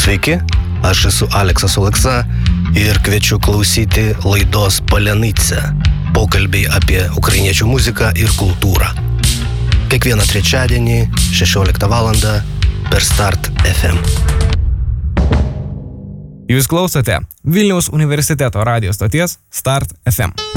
Sveiki, aš esu Aleksas Oleksa ir kviečiu klausyti laidos Palenytse. Pokalbiai apie ukrainiečių muziką ir kultūrą. Kiekvieną trečiadienį 16 val. Per Start FM. Jūs klausote Vilniaus universiteto radijo stoties Start FM.